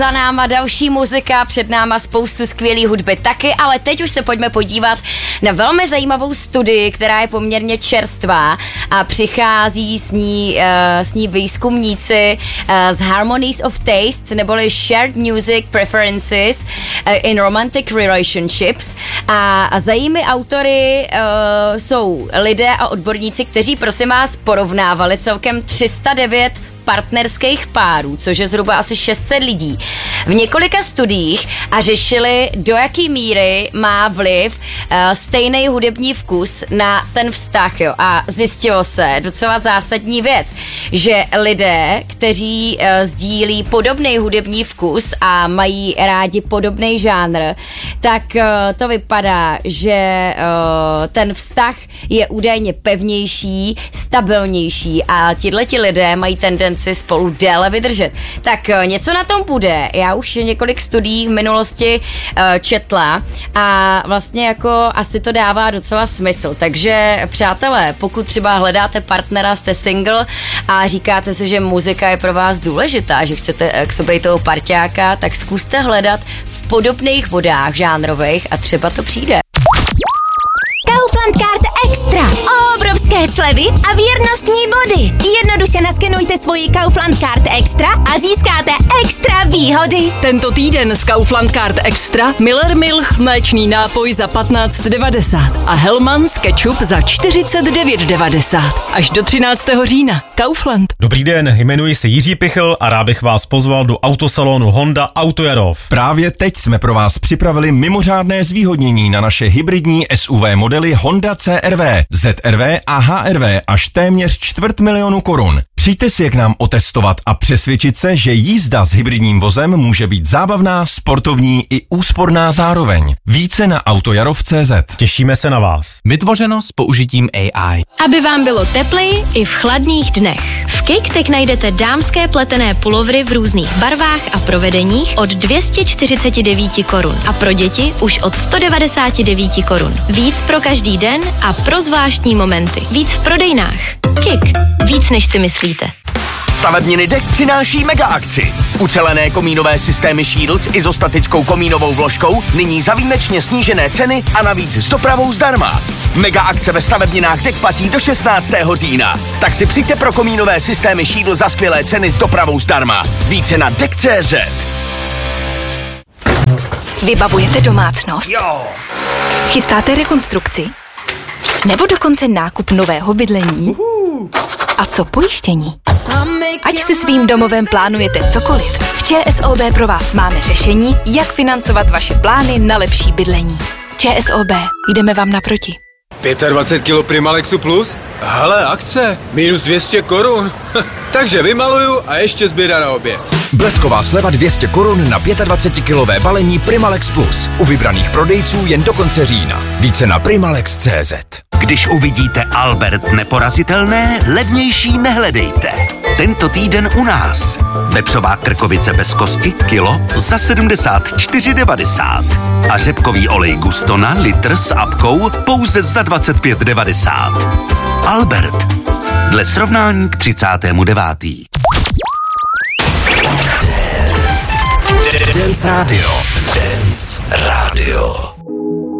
Za náma další muzika, před náma spoustu skvělý hudby taky, ale teď už se pojďme podívat na velmi zajímavou studii, která je poměrně čerstvá a přichází s ní výzkumníci z Harmonies of Taste, neboli Shared Music Preferences in Romantic Relationships, a za jejími autory jsou lidé a odborníci, kteří prosím vás porovnávali celkem 309 partnerských párů, což je zhruba asi 600 lidí, v několika studiích a řešili, do jaký míry má vliv stejný hudební vkus na ten vztah. Jo. A zjistilo se docela zásadní věc, že lidé, kteří sdílí podobný hudební vkus a mají rádi podobný žánr, tak to vypadá, že ten vztah je údajně pevnější, stabilnější a tihleti lidé mají tendenci spolu déle vydržet. Tak něco na tom bude. Já už několik studií v minulosti četla a vlastně jako asi to dává docela smysl. Takže přátelé, pokud třeba hledáte partnera, jste single a říkáte si, že muzika je pro vás důležitá, že chcete k sobě toho parťáka, tak zkuste hledat v podobných vodách žánrových a třeba to přijde. Kaufland Card Extra. Obrovské slevy a věrnostní body. Jednoduše naskenujte svoji Kaufland Card Extra a získáte extra výhody. Tento týden z Kaufland Card Extra Miller Milch mléčný nápoj za 15,90 a Hellmann's ketchup za 49,90. Až do 13. října. Kaufland. Dobrý den, jmenuji se Jiří Pichl a rád bych vás pozval do autosalonu Honda Autojarov. Právě teď jsme pro vás připravili mimořádné zvýhodnění na naše hybridní SUV modely Honda CR-V, ZR-V a HR-V až téměř 250 000 korun. Přijďte si je k nám otestovat a přesvědčit se, že jízda s hybridním vozem může být zábavná, sportovní i úsporná zároveň. Více na autojarov.cz. Těšíme se na vás. Vytvořeno s použitím AI. Aby vám bylo tepleji i v chladných dnech. V Kiktek najdete dámské pletené pulovry v různých barvách a provedeních od 249 korun a pro děti už od 199 korun. Víc pro každý den a pro zvláštní momenty. Víc v prodejnách. Kik. Víc než si myslíte. Stavebniny Dek přináší mega akci. Ucelené komínové systémy Shield s izostatickou komínovou vložkou nyní za výjimečně snížené ceny a navíc s dopravou zdarma. Mega akce ve stavebninách Dek platí do 16. října. Tak si přijďte pro komínové systémy Shield za skvělé ceny s dopravou zdarma. Více na Dek.cz. Vybavujete domácnost? Jo. Chystáte rekonstrukci? Nebo dokonce nákup nového bydlení? A co pojištění? Ať si svým domovem plánujete cokoliv, v ČSOB pro vás máme řešení, jak financovat vaše plány na lepší bydlení. ČSOB, jdeme vám naproti. 25 kg Primalexu Plus? Hele, akce, minus 200 korun. Takže vymaluju a ještě zběra na oběd. Blesková sleva 200 korun na 25-kilové balení Primalex Plus. U vybraných prodejců jen do konce října. Více na Primalex.cz. Když uvidíte Albert neporazitelné, levnější nehledejte. Tento týden u nás. Vepřová krkovice bez kosti kilo za 74,90. A řepkový olej Gustona litr s apkou pouze za 25,90. Albert. Dle srovnání k 39. Dance Radio. Dance Radio.